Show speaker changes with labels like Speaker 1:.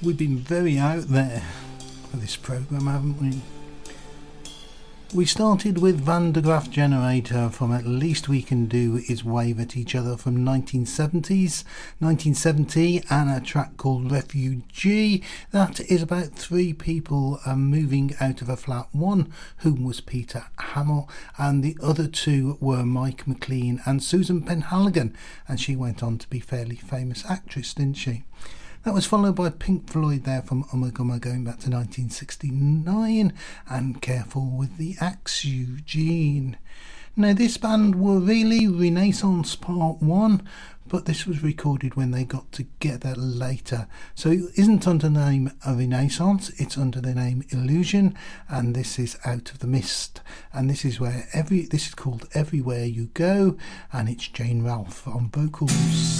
Speaker 1: We've been very out there for this programme, haven't we? We started with Van der Graaf Generator from At Least We Can Do Is Wave at Each Other from 1970, and a track called Refugee. That is about three people moving out of a flat, one whom was Peter Hamill, and the other two were Mike McLean and Susan Penhaligon, and she went on to be a fairly famous actress, didn't she? That was followed by Pink Floyd there from Ummagumma going back to 1969, and Careful with the Axe, Eugene. Now this band were really Renaissance Part 1, but this was recorded when they got together later. So it isn't under the name of Renaissance, it's under the name Illusion, and this is Out of the Mist. And this is where this is called Everywhere You Go, and it's Jane Ralph on vocals.